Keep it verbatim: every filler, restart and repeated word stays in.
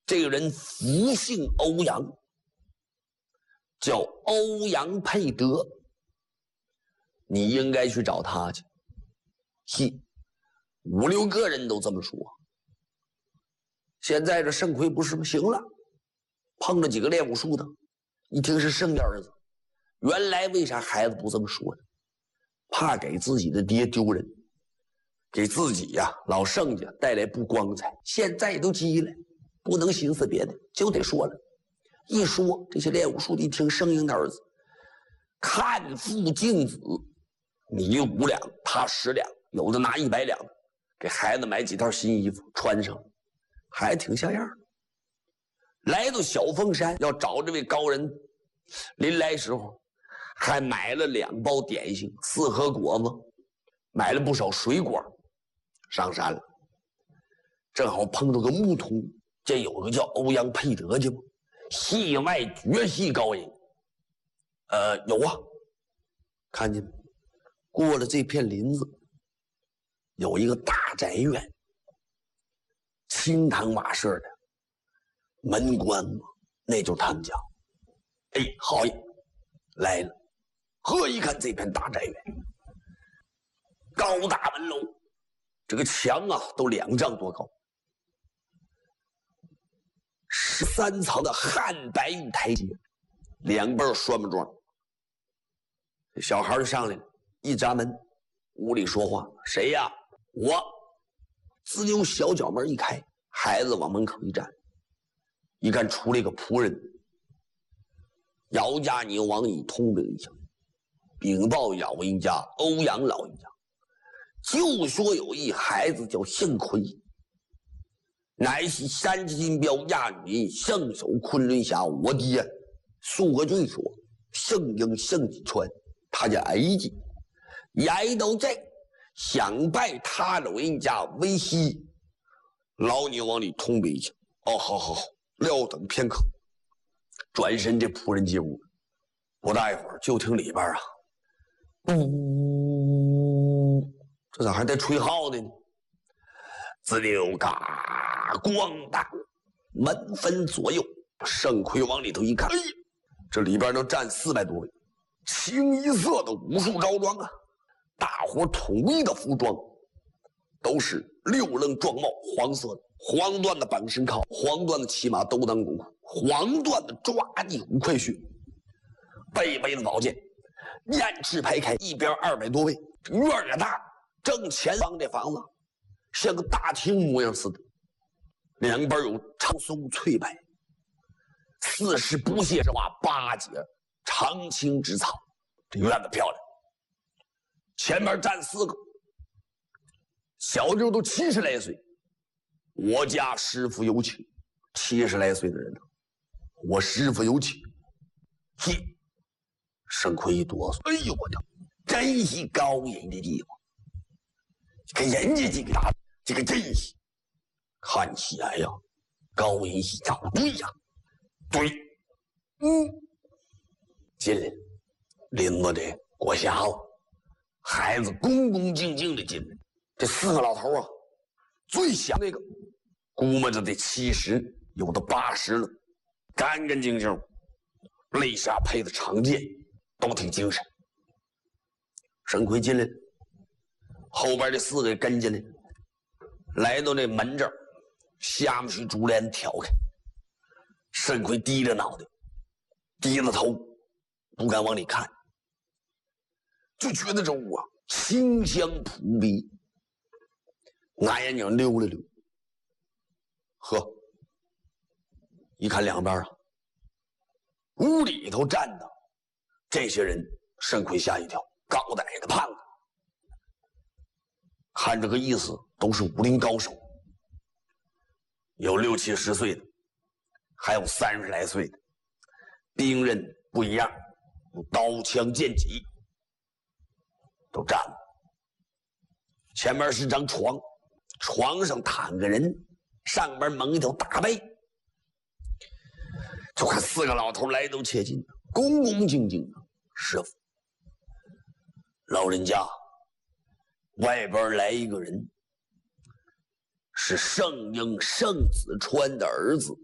这个人福姓欧阳，叫欧阳佩德，你应该去找他去。嘿，五六个人都这么说。现在这盛奎不是不行了，碰着几个练武术的，一听是盛家儿子，原来为啥孩子不这么说呢？怕给自己的爹丢人，给自己呀、啊、老盛家带来不光彩。现在都急了，不能寻思别的，就得说了。一说这些练武术的一听盛英的儿子，看父敬子，你五两他十两，有的拿一百两，给孩子买几套新衣服穿上，还挺像样。来到小凤山要找这位高人，临来时候还买了两包点心，四盒果子，买了不少水果，上山了。正好碰到个牧童，这有个叫欧阳佩德的吗？戏外绝戏高人。呃，有啊，看见没？过了这片林子，有一个大宅院，青堂瓦舍的，门关嘛，那就是他们家。哎，好耶，来了。呵，一看这片大宅院，高大门楼，这个墙啊都两丈多高，十三层的汉白玉台阶，两边双门桩。小孩就上来了，一砸门，屋里说话：“谁呀？”我。自由小角门一开，孩子往门口一站，一看出来个仆人，姚家宁王以通禀一下，禀报老人家欧阳老人家，就说有一孩子叫盛奎，乃是三金标亚女圣手昆仑峡我爹苏和俊说圣英圣子川，他家儿子来到这想拜他老人家为师，老娘往里通禀一下。哦，好好好，稍等片刻。转身这仆人进屋，不大一会儿就听里边啊，呜、嗯，这咋还在吹号呢？自溜嘎咣当，门分左右。盛奎往里头一看，哎，这里边能站四百多位，清一色的武术着装啊！大伙统一的服装，都是六棱壮帽，黄色的，黄缎的绑身铐，黄缎的骑马兜裆骨，黄缎的抓地五块靴，背背的宝剑，雁翅排开，一边二百多位，院也大，正前方这房子像个大厅模样似的，两边有长松翠柏，四是不屑之花，八节长青之草，这院子漂亮。前面站四个小妞，都七十来岁。我家师傅有请，七十来岁的人呢，我师傅有请。嘿，盛奎一哆嗦，哎呦我的，真是高人的地方。跟人家这个大，这个真是看起来呀，高人是长对呀，对，嗯，进来，林子的过匣子。孩子恭恭敬敬的进来，这四个老头啊，最小那个估摸着得七十，有的八十了，干干净净，肋下配的长剑，都挺精神。盛奎进来了，后边这四个跟进来，来到那门这儿，下面去竹帘挑开。盛奎低着脑袋，低着头，不敢往里看。就觉得这屋啊清香扑鼻，拿眼睛溜了溜，呵，一看两边啊，屋里头站的这些人，盛奎吓一跳，高矮的胖子，看这个意思都是武林高手，有六七十岁的，还有三十来岁的，兵刃不一样，有刀枪剑戟。都站了，前面是张床，床上躺个人，上边蒙一条大被。就看四个老头来都切近，恭恭敬敬的。师傅，老人家，外边来一个人，是圣婴盛子川的儿子。